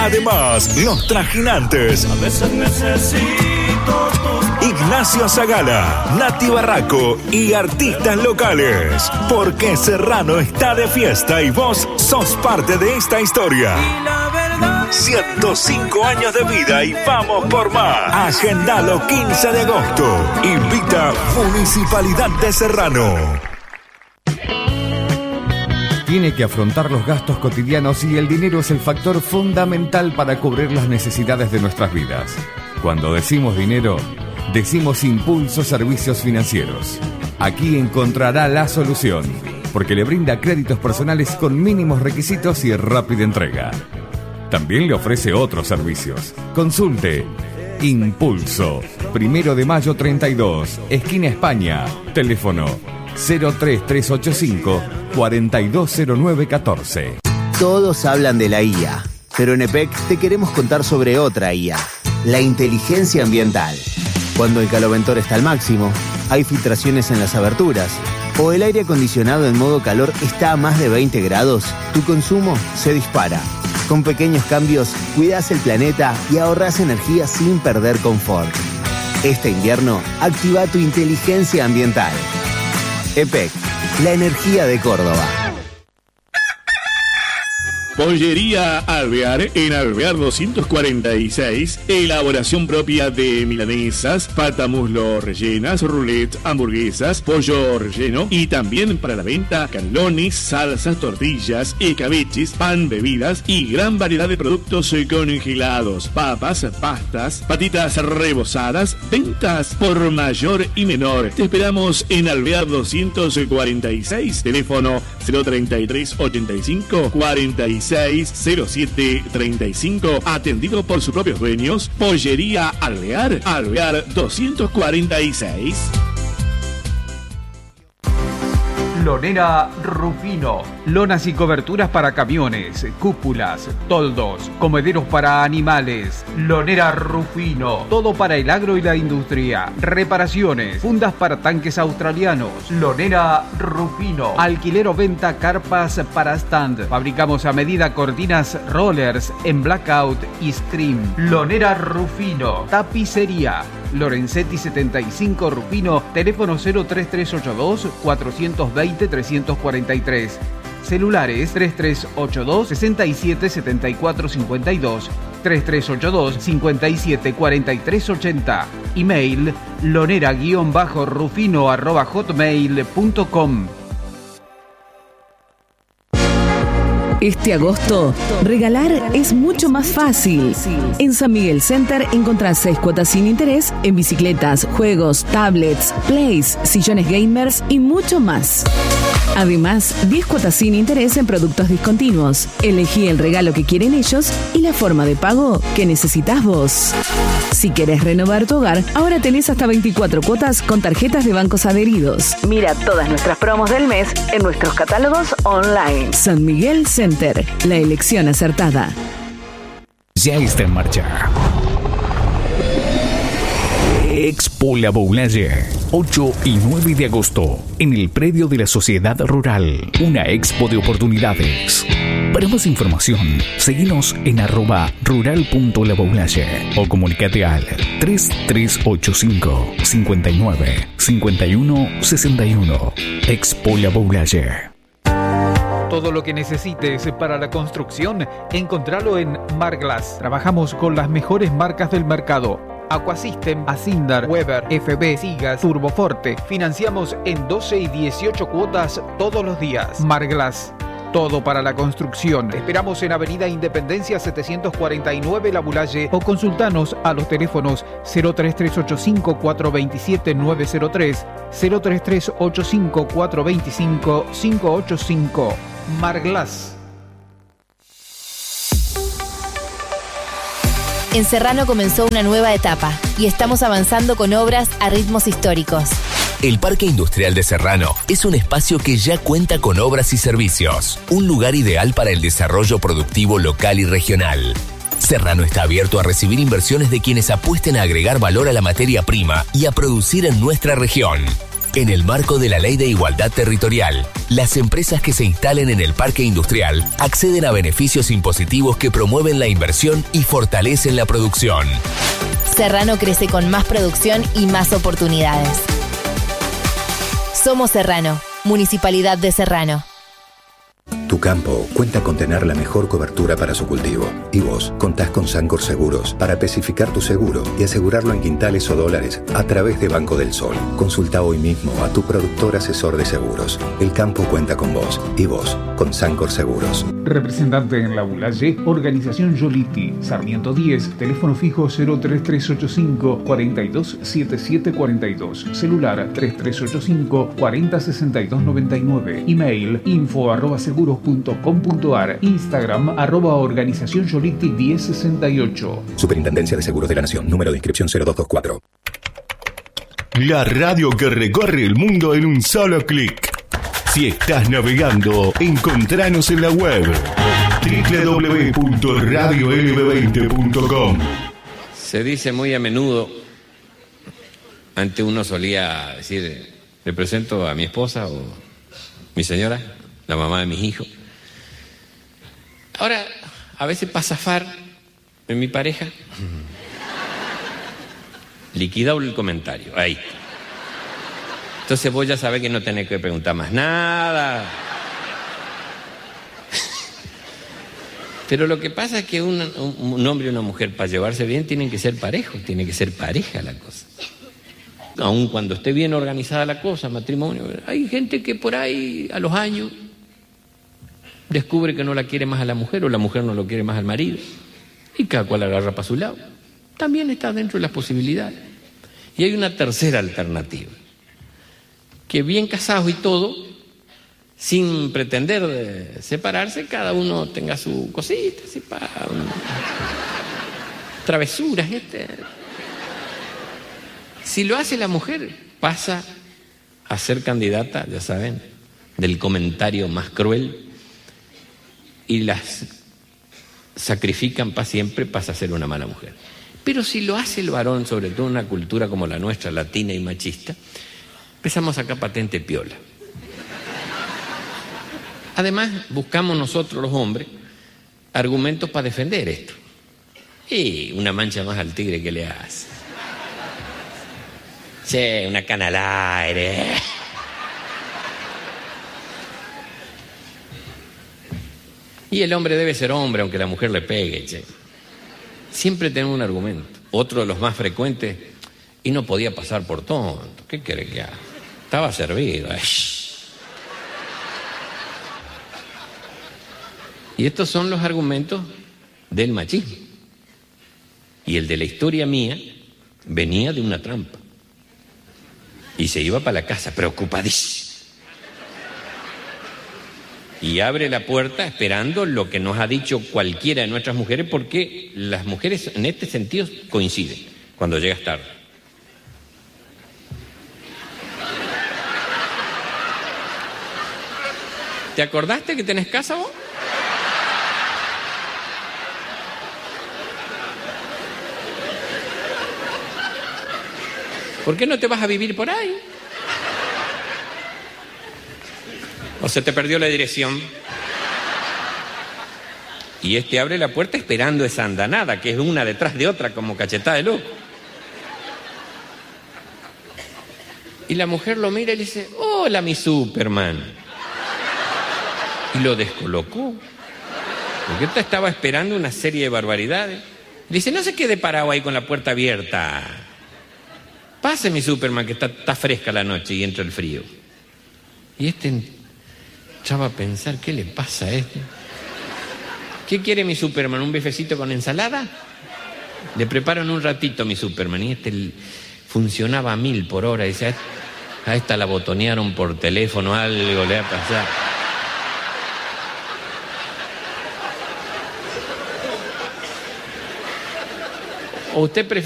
Además, Los Trajinantes, A veces necesito Ignacio Zagala, Nati Barraco y artistas locales. Porque Serrano está de fiesta y vos sos parte de esta historia. 105 años de vida y vamos por más. Agendalo 15 de agosto. Invita Municipalidad de Serrano. Tiene que afrontar los gastos cotidianos y el dinero es el factor fundamental para cubrir las necesidades de nuestras vidas. Cuando decimos dinero, decimos Impulso Servicios Financieros. Aquí encontrará la solución, porque le brinda créditos personales con mínimos requisitos y rápida entrega. También le ofrece otros servicios. Consulte Impulso, 1 de mayo 32, esquina España. Teléfono 03385 420914. Todos hablan de la IA, pero en EPEC te queremos contar sobre otra IA, la inteligencia ambiental. Cuando el caloventor está al máximo, hay filtraciones en las aberturas, o el aire acondicionado en modo calor está a más de 20 grados, tu consumo se dispara. Con pequeños cambios, cuidás el planeta y ahorrás energía sin perder confort. Este invierno, activa tu inteligencia ambiental. EPEC, la energía de Córdoba. Pollería Alvear, en Alvear 246, elaboración propia de milanesas, pata muslo rellenas, roulette, hamburguesas, pollo relleno y también para la venta canelones, salsas, tortillas, escabeches, pan, bebidas y gran variedad de productos congelados, papas, pastas, patitas rebozadas, ventas por mayor y menor. Te esperamos en Alvear 246, teléfono 033 85 46 0735, atendido por sus propios dueños. Pollería Alvear, Alvear 246. Lonera Rufino. Lonas y coberturas para camiones, cúpulas, toldos, comederos para animales. Lonera Rufino. Todo para el agro y la industria. Reparaciones, fundas para tanques australianos. Lonera Rufino. Alquiler o venta carpas para stand. Fabricamos a medida cortinas rollers en blackout y scream. Lonera Rufino. Tapicería. Lorenzetti 75 Rufino. Teléfono 03382 420 343. Celulares 3382 67 74 52, 3382 57 43 80. Email lonera-rufino@hotmail.com. Este agosto, regalar es mucho más fácil. En San Miguel Center encontrás 6 cuotas sin interés en bicicletas, juegos, tablets, plays, sillones gamers y mucho más. Además, 10 cuotas sin interés en productos discontinuos. Elegí el regalo que quieren ellos y la forma de pago que necesitas vos. Si querés renovar tu hogar, ahora tenés hasta 24 cuotas con tarjetas de bancos adheridos. Mira todas nuestras promos del mes en nuestros catálogos online. San Miguel Center, la elección acertada. Ya está en marcha. Expo La Boulaye, 8 y 9 de agosto, en el predio de la Sociedad Rural. Una expo de oportunidades. Para más información, seguinos en @rural.laboulaye o comunicate al 3385 59 51 61. Expo La Boulaye. Todo lo que necesites para la construcción, encontralo en Marglass. Trabajamos con las mejores marcas del mercado. Aquasystem, Asindar, Weber, FB, Sigas, Turboforte. Financiamos en 12 y 18 cuotas todos los días. Marglass, todo para la construcción. Te esperamos en Avenida Independencia 749 La Boulaye o consultanos a los teléfonos 03385 427 903, 03385 425 585. Marglass. En Serrano comenzó una nueva etapa y estamos avanzando con obras a ritmos históricos. El Parque Industrial de Serrano es un espacio que ya cuenta con obras y servicios, un lugar ideal para el desarrollo productivo local y regional. Serrano está abierto a recibir inversiones de quienes apuesten a agregar valor a la materia prima y a producir en nuestra región. En el marco de la Ley de Igualdad Territorial, las empresas que se instalen en el parque industrial acceden a beneficios impositivos que promueven la inversión y fortalecen la producción. Serrano crece con más producción y más oportunidades. Somos Serrano, Municipalidad de Serrano. Tu campo cuenta con tener la mejor cobertura para su cultivo. Y vos contás con Sancor Seguros para especificar tu seguro y asegurarlo en quintales o dólares a través de Banco del Sol. Consulta hoy mismo a tu productor asesor de seguros. El campo cuenta con vos y vos con Sancor Seguros. Representante en la Bulaye, Organización Yoliti, Sarmiento 10, teléfono fijo 03385 427742, celular 3385 406299, email info@seguros.com.ar, Instagram @organización Yoliti 1068. Superintendencia de Seguros de la Nación, número de inscripción 0224. La radio que recorre el mundo en un solo clic. Si estás navegando, encontranos en la web www.radiolb20.com. Se dice muy a menudo, antes uno solía decir, le presento a mi esposa o mi señora, la mamá de mis hijos. Ahora, a veces para zafar en mi pareja, liquidado el comentario, ahí. Entonces vos ya sabés que no tenés que preguntar más nada. Pero lo que pasa es que un hombre y una mujer, para llevarse bien, tienen que ser parejos, tiene que ser pareja la cosa. Aun cuando esté bien organizada la cosa, matrimonio, hay gente que por ahí, a los años, descubre que no la quiere más a la mujer o la mujer no lo quiere más al marido. Y cada cual agarra para su lado. También está dentro de las posibilidades. Y hay una tercera alternativa. Que bien casados y todo, sin pretender separarse, cada uno tenga su cosita, así para travesuras. Si lo hace la mujer, pasa a ser candidata, ya saben, del comentario más cruel, y las sacrifican para siempre, pasa a ser una mala mujer. Pero si lo hace el varón, sobre todo en una cultura como la nuestra, latina y machista, empezamos a sacar patente piola. Además, buscamos nosotros los hombres argumentos para defender esto. Y una mancha más al tigre que le hace. Che, una cana al aire. Y el hombre debe ser hombre, aunque la mujer le pegue, che. Siempre tenemos un argumento. Otro de los más frecuentes, y no podía pasar por tonto. ¿Qué quiere que haga? Estaba servido. Y estos son los argumentos del machismo. Y el de la historia mía venía de una trampa. Y se iba para la casa preocupadísimo. Y abre la puerta esperando lo que nos ha dicho cualquiera de nuestras mujeres, porque las mujeres en este sentido coinciden cuando llegas tarde. ¿Te acordaste que tenés casa vos? ¿Por qué no te vas a vivir por ahí? ¿O se te perdió la dirección? Y abre la puerta esperando esa andanada, que es una detrás de otra como cachetada de loco. Y la mujer lo mira y le dice, hola mi Superman. Y lo descolocó. Porque esta estaba esperando una serie de barbaridades. Le dice, no se quede parado ahí con la puerta abierta. Pase mi Superman, que está fresca la noche y entra el frío. Y echaba a pensar, ¿qué le pasa a este? ¿Qué quiere mi Superman? ¿Un bifecito con ensalada? Le preparo en un ratito mi Superman. Y funcionaba a 1000 por hora. Y dice, a esta la botonearon por teléfono, algo le ha pasado. ¿O usted prefiere